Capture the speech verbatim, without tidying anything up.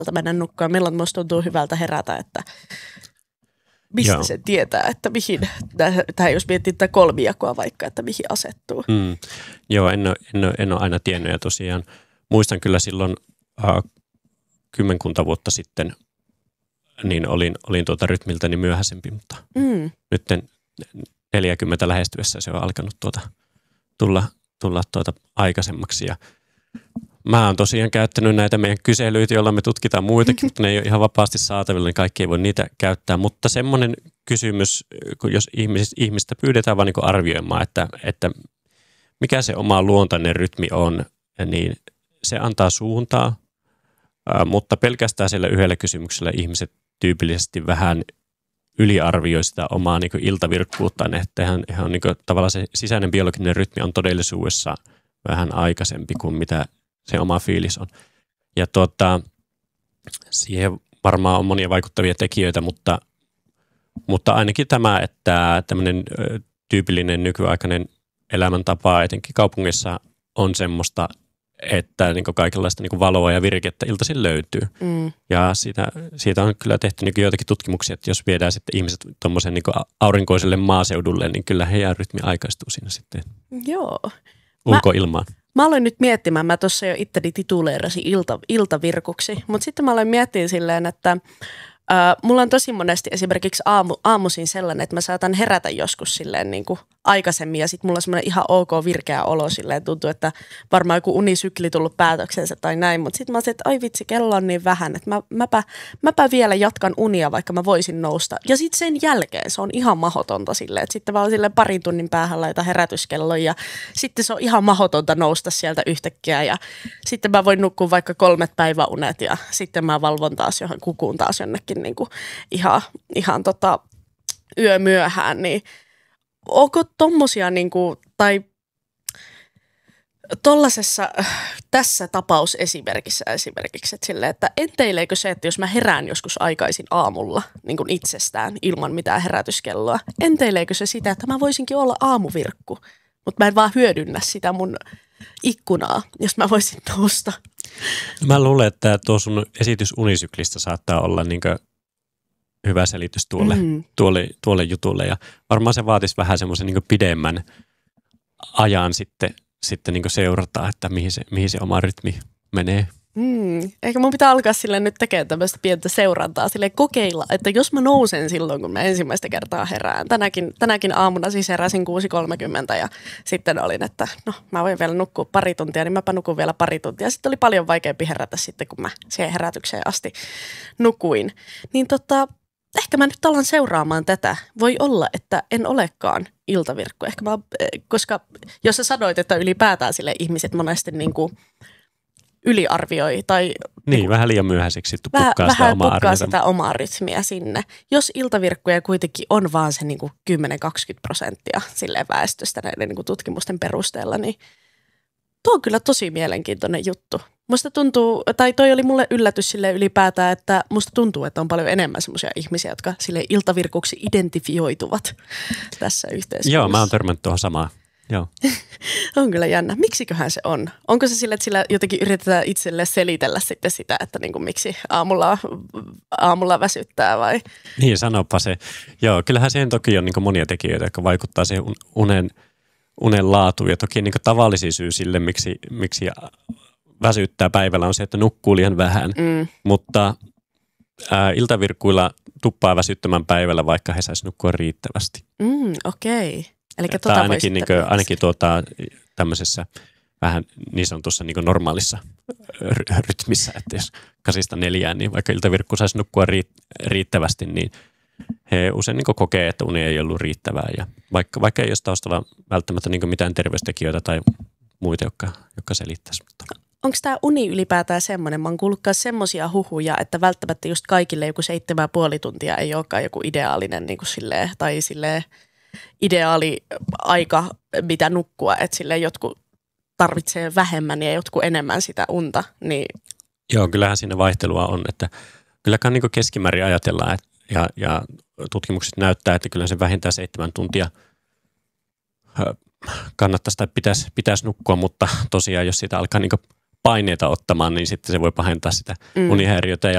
mennä nukkumaan, milloin musta tuntuu hyvältä herätä, että mistä Joo. se tietää, että mihin, tähän jos miettii tätä kolmijakoa vaikka, että mihin asettuu. Mm. Joo, en ole, en, ole, en ole aina tiennyt ja tosiaan muistan kyllä silloin äh, kymmenkunta vuotta sitten, niin olin, olin tuota rytmiltäni myöhäisempi, mutta mm. nyt neljäkymmentä lähestyessä se on alkanut tuota, tulla, tulla tuota aikaisemmaksi ja mä oon tosiaan käyttänyt näitä meidän kyselyitä, joilla me tutkitaan muitakin, mutta ne ei ole ihan vapaasti saatavilla, niin kaikki ei voi niitä käyttää. Mutta semmoinen kysymys, jos ihmistä pyydetään vaan niin arvioimaan, että, että mikä se oma luontainen rytmi on, niin se antaa suuntaa, mutta pelkästään sillä yhdellä kysymyksellä ihmiset tyypillisesti vähän yliarvioi sitä omaa niin kuin iltavirkkuuttaan, että ihan, ihan niin kuin, tavallaan se sisäinen biologinen rytmi on todellisuudessa vähän aikaisempi kuin mitä se oma fiilis on. Ja tuota, siihen varmaan on monia vaikuttavia tekijöitä, mutta, mutta ainakin tämä, että tämmöinen tyypillinen nykyaikainen elämäntapa etenkin kaupungissa on semmoista, että niin kaikenlaista niin valoa ja virkettä iltaisin löytyy. Mm. Ja siitä, siitä on kyllä tehty niin joitakin tutkimuksia, että jos viedään sitten ihmiset tuommoisen niin aurinkoiselle maaseudulle, niin kyllä heidän rytmi aikaistuu siinä sitten Joo. ulkoilmaan. Mä, mä aloin nyt miettimään, mä tuossa jo itteni tituleerasin ilta, iltavirkuksi, mutta sitten mä aloin miettimään silleen, että äh, mulla on tosi monesti esimerkiksi aamu, aamuisin sellainen, että mä saatan herätä joskus silleen niin kuin aikaisemmin ja sitten mulla on semmoinen ihan ok virkeä olo silleen, tuntuu, että varmaan joku unisykli tullut päätöksensä tai näin, mutta sitten mä olisin, että ai vitsi, kello on niin vähän, että mä, mäpä, mäpä vielä jatkan unia, vaikka mä voisin nousta. Ja sitten sen jälkeen se on ihan mahdotonta silleen, että sitten mä oon silleen parin tunnin päähän laita herätyskellon ja sitten se on ihan mahdotonta nousta sieltä yhtäkkiä ja sitten mä voin nukkua vaikka kolmet päiväunet ja sitten mä valvon taas johon, kukuun taas jonnekin niin kuin ihan, ihan tota yömyöhään, niin onko tommosia niinku, tai tollasessa, tässä tapausesimerkissä esimerkiksi, että, sille, että enteileekö se, että jos mä herään joskus aikaisin aamulla niin kuin itsestään ilman mitään herätyskelloa, enteileekö se sitä, että mä voisinkin olla aamuvirkku, mutta mä en vaan hyödynnä sitä mun ikkunaa, jos mä voisin nousta. Mä luulen, että tuo sun esitys unisyklistä saattaa olla niinkö hyvä selitys tuolle, mm. tuolle, tuolle jutulle ja varmaan se vaatisi vähän semmoisen niin pidemmän ajan sitten, sitten niin seurata, että mihin se, mihin se oma rytmi menee. Mm. Ehkä mun pitää alkaa sille nyt tekemään tämmöistä pientä seurantaa, sille kokeilla, että jos mä nousen silloin, kun mä ensimmäistä kertaa herään. Tänäkin, tänäkin aamuna siis heräsin kuusi kolmekymmentä ja sitten olin, että no mä voin vielä nukkua pari tuntia, niin mäpä nukun vielä pari tuntia. Sitten oli paljon vaikeampi herätä sitten, kun mä siihen herätykseen asti nukuin. Niin tota, ehkä mä nyt alan seuraamaan tätä. Voi olla, että en olekaan iltavirkku. Ehkä mä, koska jos sä sanoit, että ylipäätään sille ihmiset monesti niin kuin yliarvioi tai niin, niin vähän liian myöhäiseksi pukkaa, vähän, sitä, omaa pukkaa sitä omaa rytmiä sinne. Jos iltavirkkuja kuitenkin on vaan se niin kuin kymmenen kaksikymmentä prosenttia silleen väestöstä näiden niin kuin tutkimusten perusteella, niin tuo on kyllä tosi mielenkiintoinen juttu. Musta tuntuu, tai toi oli mulle yllätys sille ylipäätään, että musta tuntuu, että on paljon enemmän semmoisia ihmisiä, jotka sille iltavirkuksi identifioituvat tässä yhteiskunnassa. Joo, mä oon törmännyt tuohon samaan. Joo. On kyllä jännä. Miksiköhän se on? Onko se sille, että sillä jotenkin yritetään itselle selitellä sitten sitä, että niin kuin miksi aamulla, aamulla väsyttää vai? Niin, sanopa se. Joo, kyllähän siihen toki on niin kuin monia tekijöitä, jotka vaikuttaa siihen unen, unen laatuun. Ja toki niin kuin tavallisin syy sille, miksi, miksi väsyttää päivällä on se, että nukkuu liian vähän. Mm. Mutta ää, iltavirkkuilla tuppaa väsyttämään päivällä, vaikka he saisi nukkua riittävästi. Mm, okei. Okay. Eli tuota ainakin, niin kuin, ainakin tuota, tämmöisessä vähän niin sanotussa niin normaalissa rytmissä, että jos kasista neljään, niin vaikka iltavirkku saisi nukkua riittävästi, niin he usein niin kokee, että uni ei ollut riittävää. Ja vaikka, vaikka ei olisi taustalla välttämättä niin mitään terveystekijöitä tai muita, jotka, jotka selittäisi. Onko tämä uni ylipäätään semmoinen? Mä oon kuullut myös semmoisia huhuja, että välttämättä just kaikille joku seitsemän ja puoli tuntia ei olekaan joku ideaalinen niin kuin silleen, tai silleen ideaali aika, mitä nukkua, että sille jotkut tarvitsee vähemmän ja jotkut enemmän sitä unta. Niin. Joo, kyllähän siinä vaihtelua on, että kylläkään niin keskimäärin ajatellaan että, ja, ja tutkimukset näyttää, että kyllä se vähintään seitsemän tuntia kannattaisi tai pitäisi, pitäisi nukkua, mutta tosiaan jos siitä alkaa niin paineita ottamaan, niin sitten se voi pahentaa sitä mm. unihäiriötä ja